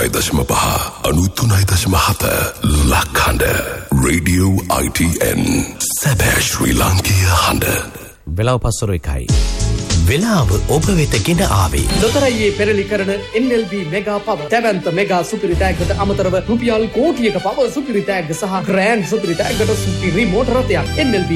89.5 93.7 ලක්හඬ Radio ITN සැබෑ ශ්‍රී ලාංකීය හඬ. වෙලාව පස්වර 1යි. වෙලාව ඔබ වෙත ගෙන ආවේ ලොතරැයියේ පෙරලි කරන NLB මෙගා පවර් තැවැන්ත මෙගා සුපිරි ටැග්ගට අමතරව රුපියල් කෝටියක පවර් සුපිරි ටැග්ග සහ ග්‍රෑන්ඩ් සුපිරි ටැග්ගට සුපිරි මෝටර රථයක් NLB